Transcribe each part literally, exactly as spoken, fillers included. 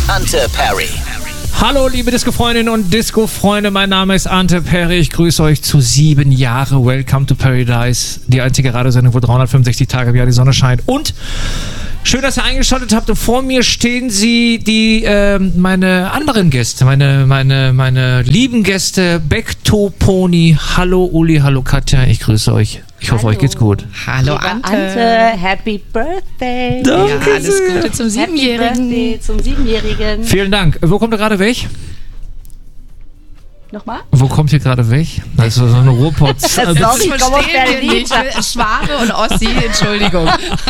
Ante Perry. Hallo liebe Disco-Freundinnen und Disco-Freunde, mein Name ist Ante Perry, ich grüße euch zu sieben Jahre Welcome to Paradise, die einzige Radiosendung, wo dreihundertfünfundsechzig Tage im Jahr die Sonne scheint. Und schön, dass ihr eingeschaltet habt, und vor mir stehen sie, die äh, meine anderen Gäste, meine, meine, meine lieben Gäste, Bekto Pony. Hallo Uli, hallo Katja, ich grüße euch. Ich hoffe, Hallo. euch geht's gut. Hallo Ante. Ante, Happy Birthday. Danke ja, alles sehr. Gute zum Happy Siebenjährigen. Birthday zum Siebenjährigen. Vielen Dank. Wo kommt ihr gerade weg? Nochmal? Wo kommt ihr gerade weg? Das ist so eine Ruhrpotz. Sorry, Das ich komme aus verstehen wir Berlin. nicht. Schware und Ossi, Entschuldigung.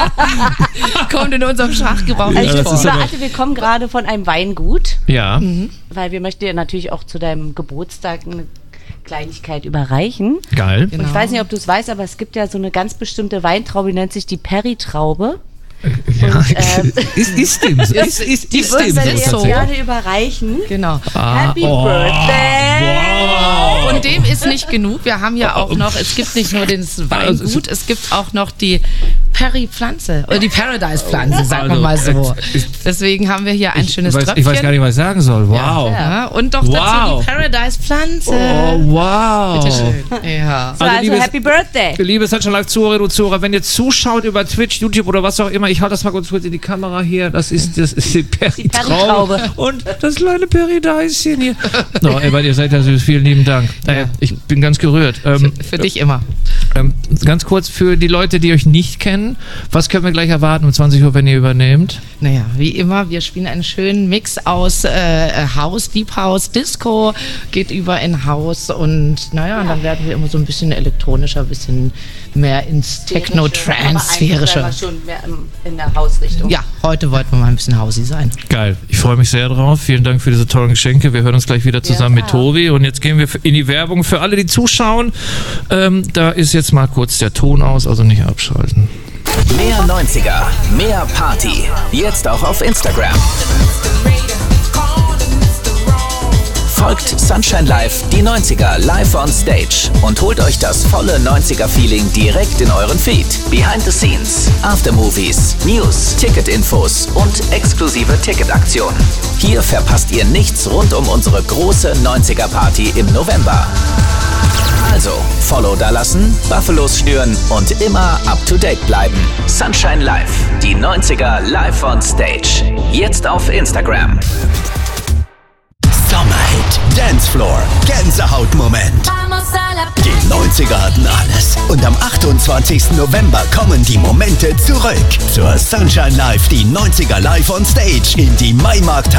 Kommt in unserem Sprachgebrauch Also, nicht das ist vor. aber- Ante, wir kommen gerade von einem Weingut, Ja. weil wir möchten dir natürlich auch zu deinem Geburtstag eine Kleinigkeit überreichen. Geil. Und ich weiß nicht, ob du es weißt, aber es gibt ja so eine ganz bestimmte Weintraube, die nennt sich die Perry-Traube. Ja. Und, ähm, ist, ist dem so. Ist, ist, Die ist würde ich dem dir jetzt so. so. gerne überreichen. Genau. Ah, Happy oh, Birthday! Wow. Und dem ist nicht genug. Wir haben ja auch noch, es gibt nicht nur das Weingut, es gibt auch noch die Perry-Pflanze oder die Paradise-Pflanze, sagen wir mal so. Deswegen haben wir hier ein schönes ich weiß, Tröpfchen. ich weiß gar nicht, was ich sagen soll. Wow. Ja, und doch Wow. dazu die Paradise-Pflanze. Oh, wow. Bitteschön. Ja. So, Also, also, liebes- Happy Birthday! Liebe Sunshine Live Zuhörerinnen und Zuhörer, wenn ihr zuschaut über Twitch, YouTube oder was auch immer, ich halte das mal kurz kurz in die Kamera hier, das ist, das ist die Perry-Traube. Perry-Traube. Und das kleine Perry-Deißchen hier. No, ey, ihr seid ja süß, vielen lieben Dank. Äh, ich bin ganz gerührt. Ähm, Für dich immer. ähm, ganz kurz für die Leute, die euch nicht kennen, was können wir gleich erwarten um zwanzig Uhr, wenn ihr übernehmt? Naja, wie immer, wir spielen einen schönen Mix aus äh, House, Deep House, Disco, geht über in House und naja, und dann werden wir immer so ein bisschen elektronischer, ein bisschen mehr ins Techno-Trance-sphärische. Aber schon mehr in der Hausrichtung. Ja, heute wollten wir mal ein bisschen Hausi sein. Geil, ich freue mich sehr drauf. Vielen Dank für diese tollen Geschenke. Wir hören uns gleich wieder zusammen Ja, mit Tobi. Und jetzt gehen wir in die Werbung für alle, die zuschauen. Ähm, da ist jetzt mal kurz der Ton aus, also nicht abschalten. Mehr neunziger, mehr Party. Jetzt auch auf Instagram. Folgt Sunshine Live, die neunziger live on stage und holt euch das volle neunziger-Feeling direkt in euren Feed. Behind the Scenes, Aftermovies, News, Ticketinfos und exklusive Ticketaktionen. Hier verpasst ihr nichts rund um unsere große neunziger-Party im November. Also, Follow dalassen, Buffalos stören und immer up to date bleiben. Sunshine Live, die neunziger live on stage. Jetzt auf Instagram. Sommerhit, Dancefloor, Gänsehautmoment. Die neunziger hatten alles. Und am achtundzwanzigsten November kommen die Momente zurück. Zur Sunshine Live, die neunziger live on stage in die Maimarkt